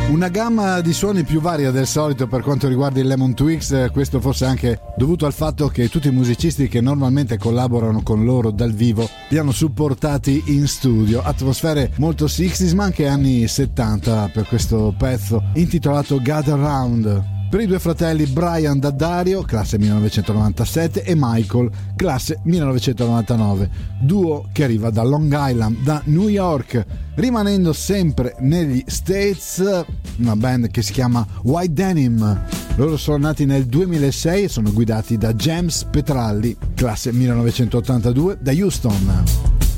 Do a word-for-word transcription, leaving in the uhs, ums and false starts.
Una gamma di suoni più varia del solito per quanto riguarda il Lemon Twigs, questo forse anche dovuto al fatto che tutti i musicisti che normalmente collaborano con loro dal vivo li hanno supportati in studio. Atmosfere molto sessanta ma anche anni settanta per questo pezzo intitolato Gather Round. Per i due fratelli Brian Daddario, classe millenovecentonovantasette, e Michael, classe millenovecentonovantanove, duo che arriva da Long Island, da New York. Rimanendo sempre negli States, una band che si chiama White Denim. Loro sono nati nel duemilasei e sono guidati da James Petralli, classe millenovecentottantadue, da Houston.